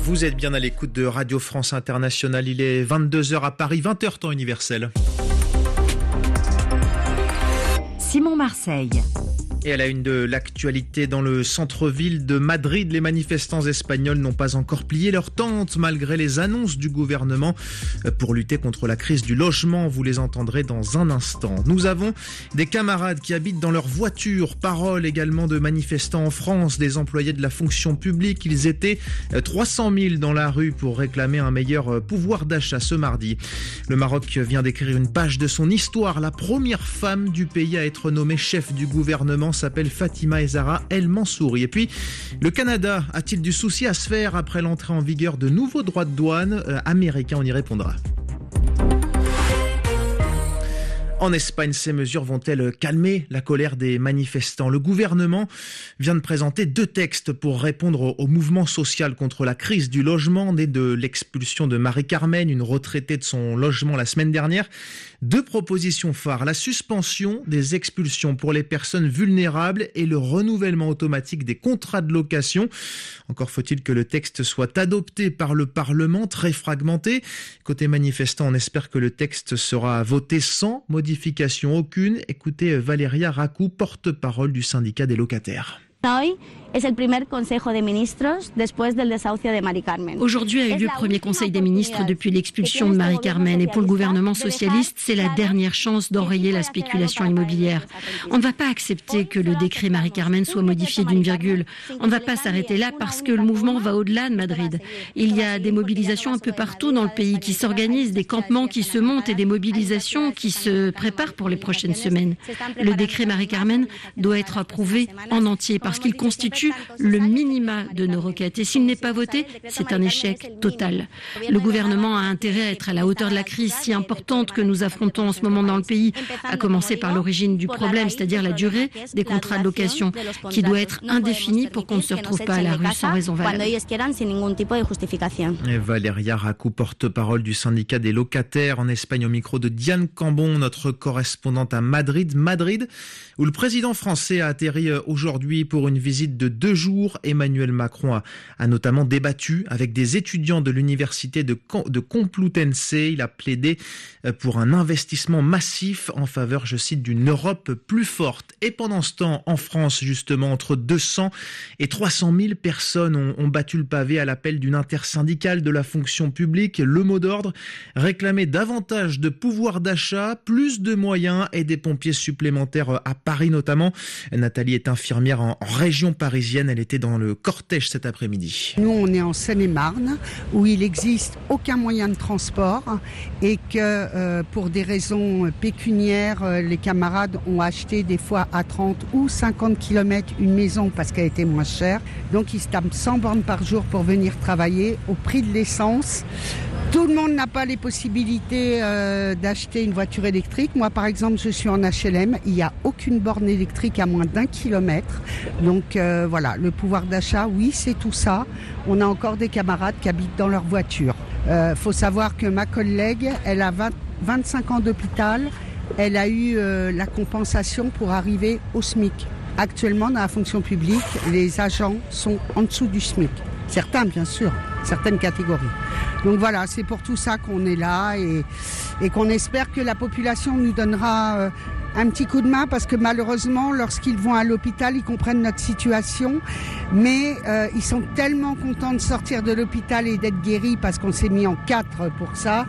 Vous êtes bien à l'écoute de Radio France Internationale. Il est 22h à Paris, 20h temps universel. Simon Marseille. Et à la une de l'actualité, dans le centre-ville de Madrid, les manifestants espagnols n'ont pas encore plié leur tente malgré les annonces du gouvernement pour lutter contre la crise du logement. Vous les entendrez dans un instant. Nous avons des camarades qui habitent dans leur voiture. Parole également de manifestants en France, des employés de la fonction publique. Ils étaient 300 000 dans la rue pour réclamer un meilleur pouvoir d'achat ce mardi. Le Maroc vient d'écrire une page de son histoire. La première femme du pays à être nommée chef du gouvernement s'appelle Fatima Zahra El Mansouri. Et puis, le Canada a-t-il du souci à se faire après l'entrée en vigueur de nouveaux droits de douane américains? On y répondra. En Espagne, ces mesures vont-elles calmer la colère des manifestants? Le gouvernement vient de présenter 2 textes pour répondre au mouvement social contre la crise du logement, né de l'expulsion de Marie-Carmen, une retraitée de son logement la semaine dernière. 2 propositions phares: la suspension des expulsions pour les personnes vulnérables et le renouvellement automatique des contrats de location. Encore faut-il que le texte soit adopté par le Parlement, très fragmenté. Côté manifestant, on espère que le texte sera voté sans modification aucune. Écoutez Valeria Racou, porte-parole du syndicat des locataires. Aujourd'hui a eu lieu le premier conseil des ministres depuis l'expulsion de Marie-Carmen. Et pour le gouvernement socialiste, c'est la dernière chance d'enrayer la spéculation immobilière. On ne va pas accepter que le décret Marie-Carmen soit modifié d'une virgule. On ne va pas s'arrêter là parce que le mouvement va au-delà de Madrid. Il y a des mobilisations un peu partout dans le pays qui s'organisent, des campements qui se montent et des mobilisations qui se préparent pour les prochaines semaines. Le décret Marie-Carmen doit être approuvé en entier parce qu'il constitue le minima de nos requêtes. Et s'il n'est pas voté, c'est un échec total. Le gouvernement a intérêt à être à la hauteur de la crise si importante que nous affrontons en ce moment dans le pays, à commencer par l'origine du problème, c'est-à-dire la durée des contrats de location, qui doit être indéfinie pour qu'on ne se retrouve pas à la rue sans raison valable. Et Valeria Racou, porte-parole du syndicat des locataires en Espagne, au micro de Diane Cambon, notre correspondante à Madrid, où le président français a atterri aujourd'hui pour une visite de 2 jours. Emmanuel Macron a notamment débattu avec des étudiants de l'université de Complutense. Il a plaidé pour un investissement massif en faveur, je cite, d'une Europe plus forte. Et pendant ce temps, en France, justement, entre 200 et 300 000 personnes ont battu le pavé à l'appel d'une intersyndicale de la fonction publique. Le mot d'ordre: réclamer davantage de pouvoir d'achat, plus de moyens et des pompiers supplémentaires à Paris notamment. Nathalie est infirmière en région parisienne. Elle était dans le cortège cet après-midi. Nous, on est en Seine-et-Marne, où il n'existe aucun moyen de transport et que pour des raisons pécuniaires, les camarades ont acheté des fois à 30 ou 50 km une maison parce qu'elle était moins chère. Donc ils se tapent 100 bornes par jour pour venir travailler au prix de l'essence. Tout le monde n'a pas les possibilités d'acheter une voiture électrique. Moi, par exemple, je suis en HLM. Il n'y a aucune borne électrique à moins d'1 kilomètre. Donc voilà, le pouvoir d'achat, oui, c'est tout ça. On a encore des camarades qui habitent dans leur voiture. Faut savoir que ma collègue, elle a 25 ans d'hôpital. Elle a eu la compensation pour arriver au SMIC. Actuellement, dans la fonction publique, les agents sont en dessous du SMIC. Certains, bien sûr, certaines catégories. Donc voilà, c'est pour tout ça qu'on est là et qu'on espère que la population nous donnera un petit coup de main, parce que malheureusement, lorsqu'ils vont à l'hôpital, ils comprennent notre situation, mais ils sont tellement contents de sortir de l'hôpital et d'être guéris parce qu'on s'est mis en 4 pour ça.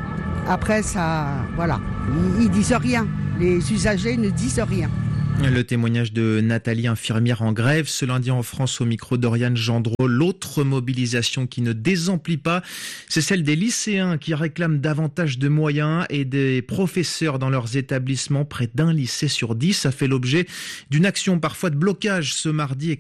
Après, ça, voilà, ils disent rien. Les usagers ne disent rien. Le témoignage de Nathalie, infirmière en grève ce lundi en France, au micro d'Oriane Gendreau. L'autre mobilisation qui ne désemplit pas, c'est celle des lycéens qui réclament davantage de moyens et des professeurs dans leurs établissements. Près d'1 lycée sur 10 a fait l'objet d'une action parfois de blocage ce mardi et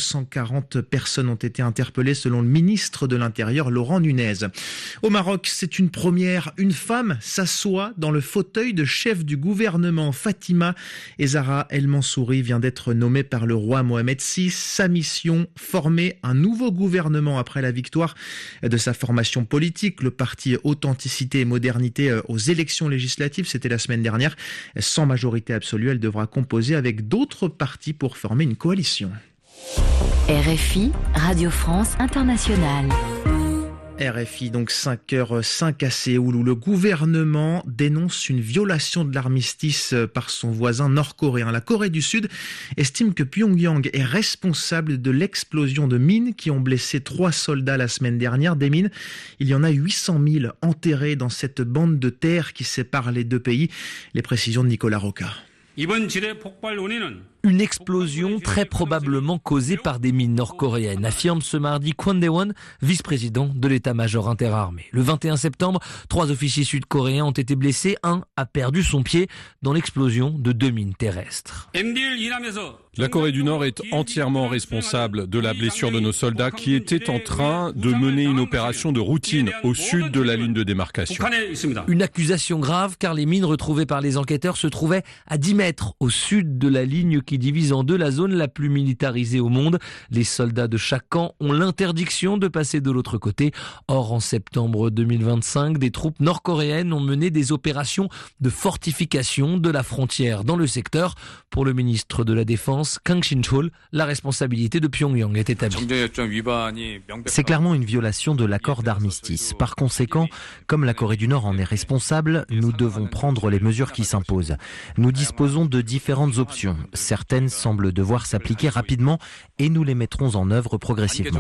440 personnes ont été interpellées selon le ministre de l'Intérieur, Laurent Nunez. Au Maroc, c'est une première. Une femme s'assoit dans le fauteuil de chef du gouvernement. Fatima Zahra El Mansouri vient d'être nommée par le roi Mohamed VI. Sa mission, former un nouveau gouvernement après la victoire de sa formation politique, le parti Authenticité et Modernité, aux élections législatives. C'était la semaine dernière. Sans majorité absolue, elle devra composer avec d'autres partis pour former une coalition. RFI, Radio France Internationale. RFI, donc 5h05 à Séoul, où le gouvernement dénonce une violation de l'armistice par son voisin nord-coréen. La Corée du Sud estime que Pyongyang est responsable de l'explosion de mines qui ont blessé 3 soldats la semaine dernière. Des mines, il y en a 800 000 enterrées dans cette bande de terre qui sépare les deux pays. Les précisions de Nicolas Roca. Une explosion très probablement causée par des mines nord-coréennes, affirme ce mardi Kwon Dae-won, vice-président de l'état-major interarmé. Le 21 septembre, 3 officiers sud-coréens ont été blessés, un a perdu son pied dans l'explosion de 2 mines terrestres. La Corée du Nord est entièrement responsable de la blessure de nos soldats qui étaient en train de mener une opération de routine au sud de la ligne de démarcation. Une accusation grave car les mines retrouvées par les enquêteurs se trouvaient à 10 mètres au sud de la ligne qui divise en deux la zone la plus militarisée au monde. Les soldats de chaque camp ont l'interdiction de passer de l'autre côté. Or, en septembre 2025, des troupes nord-coréennes ont mené des opérations de fortification de la frontière dans le secteur. Pour le ministre de la Défense, Kang Shin-chol, la responsabilité de Pyongyang est établie. C'est clairement une violation de l'accord d'armistice. Par conséquent, comme la Corée du Nord en est responsable, nous devons prendre les mesures qui s'imposent. Nous disposons de différentes options. Certaines semblent devoir s'appliquer rapidement et nous les mettrons en œuvre progressivement.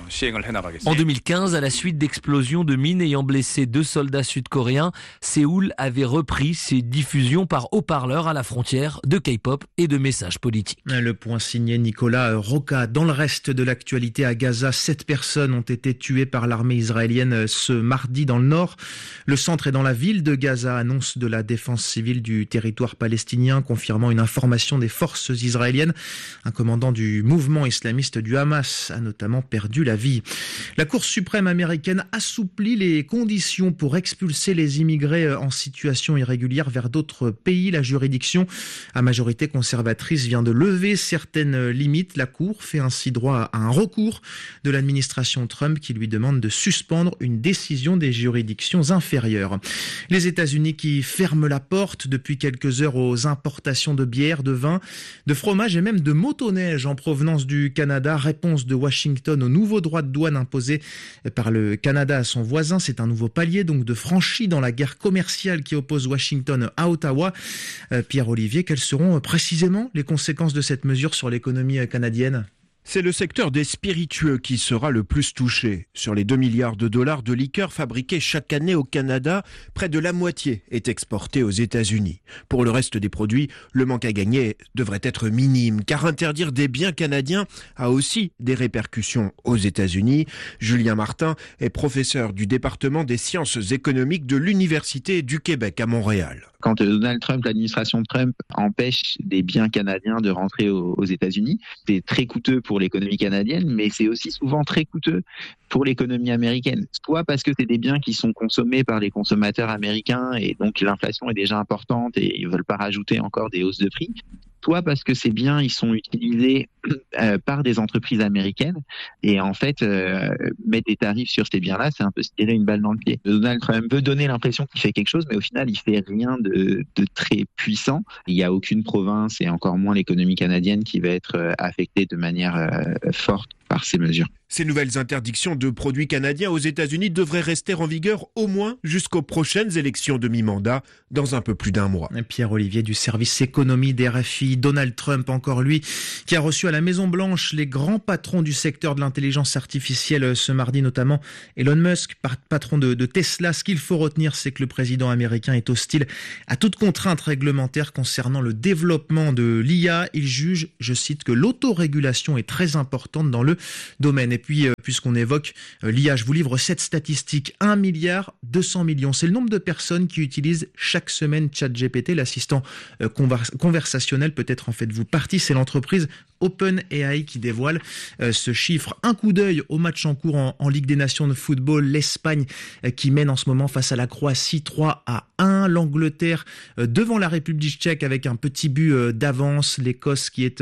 En 2015, à la suite d'explosions de mines ayant blessé 2 soldats sud-coréens, Séoul avait repris ses diffusions par haut-parleurs à la frontière de K-pop et de messages politiques. Le point signé Nicolas Roca. Dans le reste de l'actualité à Gaza, 7 personnes ont été tuées par l'armée israélienne ce mardi dans le nord. Le centre est dans la ville de Gaza, annonce de la défense civile du territoire palestinien, confirmant une information des forces israéliennes. Un commandant du mouvement islamiste du Hamas a notamment perdu la vie. La Cour suprême américaine assouplit les conditions pour expulser les immigrés en situation irrégulière vers d'autres pays. La juridiction à majorité conservatrice vient de lever certaines limites. La Cour fait ainsi droit à un recours de l'administration Trump qui lui demande de suspendre une décision des juridictions inférieures. Les États-Unis qui ferment la porte depuis quelques heures aux importations de bière, de vin, de fromage et même de motoneige en provenance du Canada. Réponse de Washington au nouveau droit de douane imposé par le Canada à son voisin. C'est un nouveau palier donc de franchi dans la guerre commerciale qui oppose Washington à Ottawa. Pierre-Olivier, quelles seront précisément les conséquences de cette mesure sur l'économie canadienne ? C'est le secteur des spiritueux qui sera le plus touché. Sur les 2 milliards de dollars de liqueurs fabriqués chaque année au Canada, près de la moitié est exportée aux États-Unis. Pour le reste des produits, le manque à gagner devrait être minime, car interdire des biens canadiens a aussi des répercussions aux États-Unis. Julien Martin est professeur du département des sciences économiques de l'Université du Québec à Montréal. Quand Donald Trump, l'administration Trump, empêche des biens canadiens de rentrer aux États-Unis, c'est très coûteux pour l'économie canadienne, mais c'est aussi souvent très coûteux pour l'économie américaine. Soit parce que c'est des biens qui sont consommés par les consommateurs américains et donc l'inflation est déjà importante et ils ne veulent pas rajouter encore des hausses de prix. Soit parce que ces biens ils sont utilisés par des entreprises américaines et en fait mettre des tarifs sur ces biens-là, c'est un peu se tirer une balle dans le pied. Donald Trump veut donner l'impression qu'il fait quelque chose, mais au final il fait rien de très puissant. Il n'y a aucune province et encore moins l'économie canadienne qui va être affectée de manière forte par ces mesures. Ces nouvelles interdictions de produits canadiens aux États-Unis devraient rester en vigueur au moins jusqu'aux prochaines élections de mi-mandat dans un peu plus d'1 mois. Pierre-Olivier du service économie d'RFI. Donald Trump, encore lui, qui a reçu à la Maison-Blanche les grands patrons du secteur de l'intelligence artificielle ce mardi, notamment Elon Musk, patron de Tesla. Ce qu'il faut retenir, c'est que le président américain est hostile à toute contrainte réglementaire concernant le développement de l'IA. Il juge, je cite, que l'autorégulation est très importante dans le domaine. Et puis, puisqu'on évoque l'IA, je vous livre cette statistique. 1,2 milliard. C'est le nombre de personnes qui utilisent chaque semaine ChatGPT, l'assistant conversationnel. Peut-être en faites-vous partie. C'est l'entreprise OpenAI qui dévoile ce chiffre. Un coup d'œil au match en cours en Ligue des Nations de football. L'Espagne qui mène en ce moment face à la Croatie 3-1. L'Angleterre devant la République tchèque avec un petit but d'avance. L'Écosse qui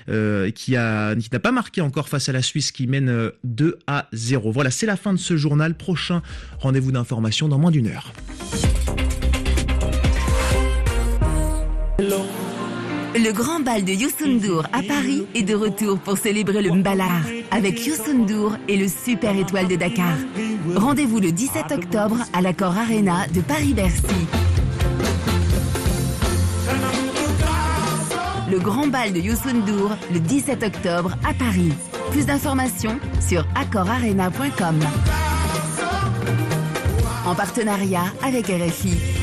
n'a pas marqué encore face à la Suisse qui mène 2-0. Voilà, c'est la fin de ce journal. Prochain rendez-vous d'information dans moins d'1 heure. Le grand bal de Youssou N'Dour à Paris est de retour pour célébrer le Mbalar avec Youssou N'Dour et le Super Étoile de Dakar. Rendez-vous le 17 octobre à l'Accor Arena de Paris-Bercy. Le grand bal de Youssou N'Dour le 17 octobre à Paris. Plus d'informations sur accorarena.com. En partenariat avec RFI.